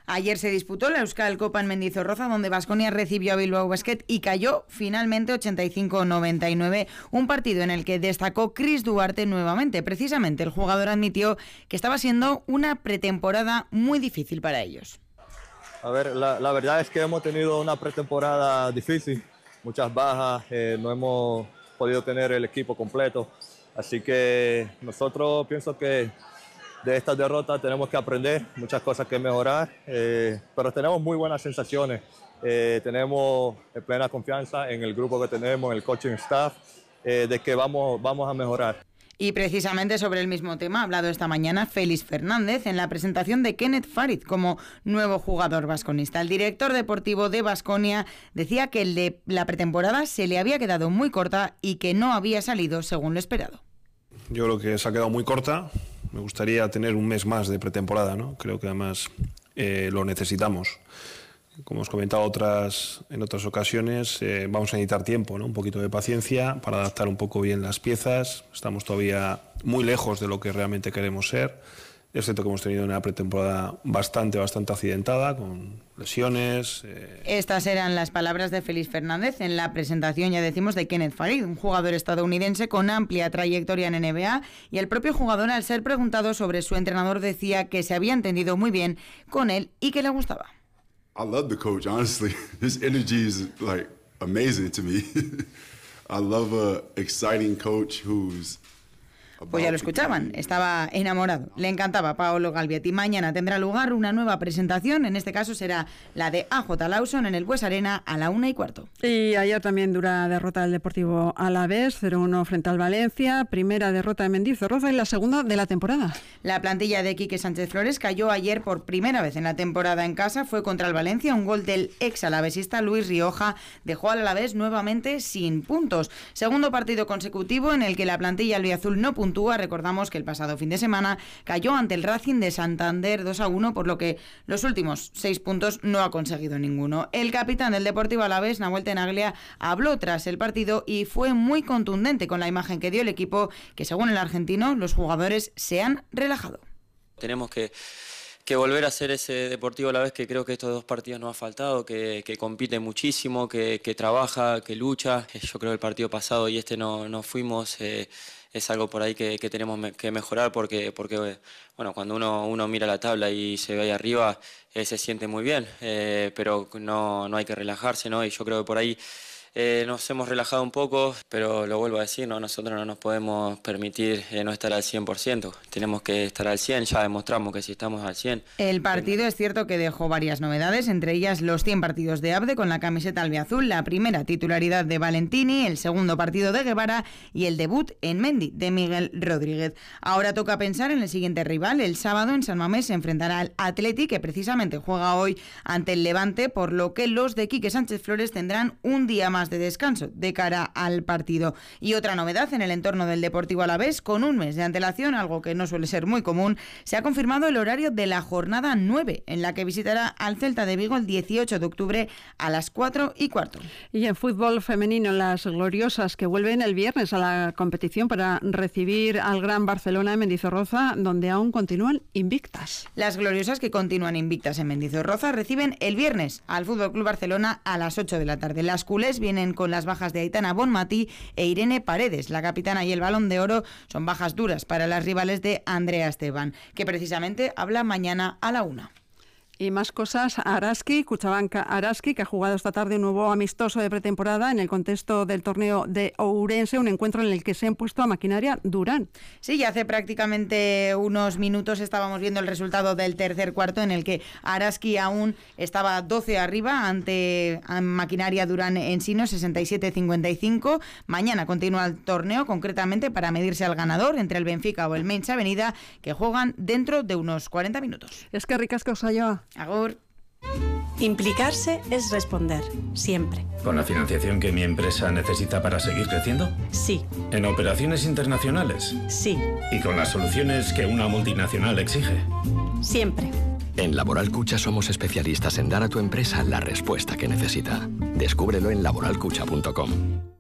Ayer se disputó la Euskal Copa en Mendizorroza, donde Baskonia recibió a Bilbao Basket y cayó finalmente 85-99, un partido en el que destacó Chris Duarte nuevamente. Precisamente el jugador admitió que estaba siendo una pretemporada muy difícil para ellos. A ver, la verdad es que hemos tenido una pretemporada difícil, muchas bajas, no hemos podido tener el equipo completo, así que nosotros pienso que de esta derrota tenemos que aprender, muchas cosas que mejorar, pero tenemos muy buenas sensaciones, tenemos plena confianza en el grupo que tenemos, en el coaching staff, de que vamos a mejorar. Y precisamente sobre el mismo tema ha hablado esta mañana Félix Fernández en la presentación de Kenneth Farid como nuevo jugador vasconista. El director deportivo de Baskonia decía que la pretemporada se le había quedado muy corta y que no había salido según lo esperado. Yo creo que se ha quedado muy corta. Me gustaría tener un mes más de pretemporada, ¿no? Creo que además lo necesitamos. Como os he comentado en otras ocasiones, vamos a necesitar tiempo, ¿no? Un poquito de paciencia para adaptar un poco bien las piezas. Estamos todavía muy lejos de lo que realmente queremos ser. Es cierto que hemos tenido una pretemporada bastante accidentada, con lesiones. Estas eran las palabras de Félix Fernández en la presentación, ya decimos, de Kenneth Farid, un jugador estadounidense con amplia trayectoria en NBA, y el propio jugador, al ser preguntado sobre su entrenador, decía que se había entendido muy bien con él y que le gustaba. I love the coach, honestly. His energy is like amazing to me. I love a exciting coach who's... Pues ya lo escuchaban, estaba enamorado, le encantaba Paolo Galvietti. Mañana tendrá lugar una nueva presentación, en este caso será la de AJ Lawson en el Bues Arena a la 1:15. Y ayer también dura derrota del Deportivo Alavés, 0-1 frente al Valencia, primera derrota de Mendizorroza y la segunda de la temporada. La plantilla de Quique Sánchez Flores cayó ayer por primera vez en la temporada en casa, fue contra el Valencia, un gol del ex alavesista Luis Rioja dejó al Alavés nuevamente sin puntos. Segundo partido consecutivo en el que la plantilla albiazul no puntúa. Recordamos que el pasado fin de semana cayó ante el Racing de Santander 2-1, por lo que los últimos 6 puntos no ha conseguido ninguno. El capitán del Deportivo Alavés, Nahuel Tenaglia, habló tras el partido y fue muy contundente con la imagen que dio el equipo, que según el argentino, los jugadores se han relajado. Tenemos que volver a ser ese Deportivo Alavés que creo que estos 2 partidos nos ha faltado, que compite muchísimo, que trabaja, que lucha. Yo creo que el partido pasado y no fuimos... es algo por ahí que tenemos que mejorar porque bueno, cuando uno mira la tabla y se ve ahí arriba, se siente muy bien, pero no hay que relajarse, ¿no? Y yo creo que por ahí nos hemos relajado un poco, pero lo vuelvo a decir, ¿no? Nosotros no nos podemos permitir no estar al 100%, tenemos que estar al 100%, ya demostramos que si estamos al 100%. El partido es cierto que dejó varias novedades, entre ellas los 100 partidos de Abde con la camiseta albiazul, la primera titularidad de Valentini, el segundo partido de Guevara y el debut en Mendy de Miguel Rodríguez. Ahora toca pensar en el siguiente rival. El sábado en San Mamés se enfrentará al Atleti, que precisamente juega hoy ante el Levante, por lo que los de Quique Sánchez Flores tendrán un día más de descanso de cara al partido. Y otra novedad en el entorno del Deportivo Alavés, con un mes de antelación, algo que no suele ser muy común, se ha confirmado el horario de la jornada 9, en la que visitará al Celta de Vigo el 18 de octubre a las 4:15. Y en fútbol femenino, las gloriosas que vuelven el viernes a la competición para recibir al Gran Barcelona en Mendizorroza, donde aún continúan invictas. Las gloriosas que continúan invictas en Mendizorroza reciben el viernes al FC Barcelona a las 8 de la tarde. Las culés vienen con las bajas de Aitana Bonmatí e Irene Paredes. La capitana y el Balón de Oro son bajas duras para las rivales de Andrea Esteban, que precisamente habla mañana a la 1. Y más cosas, Araski, Cuchabank Araski, que ha jugado esta tarde un nuevo amistoso de pretemporada en el contexto del torneo de Ourense, un encuentro en el que se ha impuesto a Maquinaria Durán. Sí, ya hace prácticamente unos minutos estábamos viendo el resultado del tercer cuarto, en el que Araski aún estaba 12 arriba ante Maquinaria Durán Ensino, 67-55. Mañana continúa el torneo, concretamente para medirse al ganador entre el Benfica o el Mainz Avenida, que juegan dentro de unos 40 minutos. Es que ricasco os haya. Agur. Implicarse es responder, siempre. ¿Con la financiación que mi empresa necesita para seguir creciendo? Sí. ¿En operaciones internacionales? Sí. ¿Y con las soluciones que una multinacional exige? Siempre. En Laboral Cucha somos especialistas en dar a tu empresa la respuesta que necesita. Descúbrelo en laboralcucha.com.